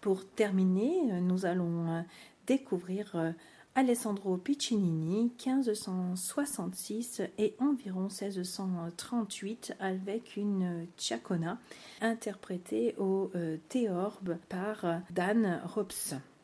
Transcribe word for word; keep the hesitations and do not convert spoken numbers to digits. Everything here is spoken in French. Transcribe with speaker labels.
Speaker 1: pour terminer, nous allons découvrir Alessandro Piccinini, quinze cent soixante-six et environ seize cent trente-huit, avec une Ciacona interprétée au théorbe par Dan Rops.